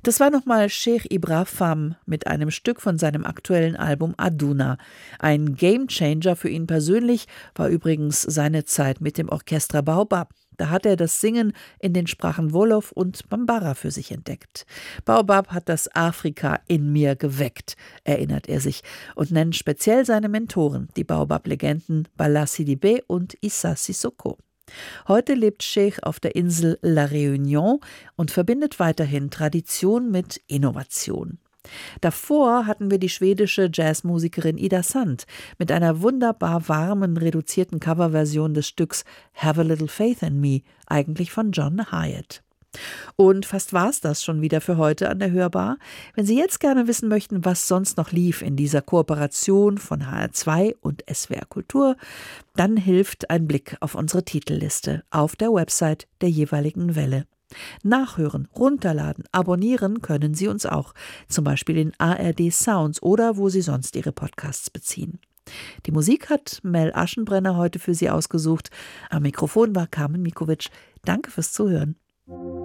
Das war nochmal Cheikh Ibra Fam mit einem Stück von seinem aktuellen Album Aduna. Ein Gamechanger für ihn persönlich war übrigens seine Zeit mit dem Orchestra Baobab. Da hat er das Singen in den Sprachen Wolof und Bambara für sich entdeckt. Baobab hat das Afrika in mir geweckt, erinnert er sich und nennt speziell seine Mentoren, die Baobab-Legenden Bala Sidibé und Issa Sissoko. Heute lebt Cheikh auf der Insel La Réunion und verbindet weiterhin Tradition mit Innovation. Davor hatten wir die schwedische Jazzmusikerin Ida Sand mit einer wunderbar warmen, reduzierten Coverversion des Stücks Have a Little Faith in Me, eigentlich von John Hyatt. Und fast war's das schon wieder für heute an der Hörbar. Wenn Sie jetzt gerne wissen möchten, was sonst noch lief in dieser Kooperation von HR2 und SWR Kultur, dann hilft ein Blick auf unsere Titelliste auf der Website der jeweiligen Welle. Nachhören, runterladen, abonnieren können Sie uns auch, zum Beispiel in ARD Sounds oder wo Sie sonst Ihre Podcasts beziehen. Die Musik hat Mel Aschenbrenner heute für Sie ausgesucht. Am Mikrofon war Carmen Mikovic. Danke fürs Zuhören.